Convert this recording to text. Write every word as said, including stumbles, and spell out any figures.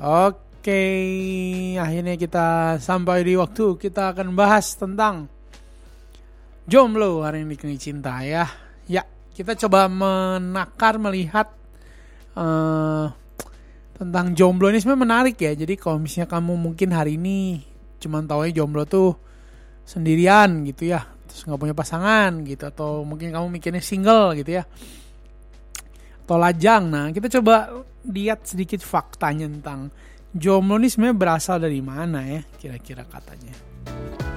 Oke, akhirnya kita sampai di waktu kita akan bahas tentang jomblo hari ini kini cinta ya. Ya, kita coba menakar melihat uh, tentang jomblo ini sebenarnya menarik ya. Jadi kalau misalnya kamu mungkin hari ini cuman taunya jomblo tuh sendirian gitu ya, terus nggak punya pasangan gitu, atau mungkin kamu mikirnya single gitu ya, atau lajang. Nah, kita coba lihat sedikit faktanya tentang jomblo ini sebenarnya berasal dari mana ya, kira-kira katanya.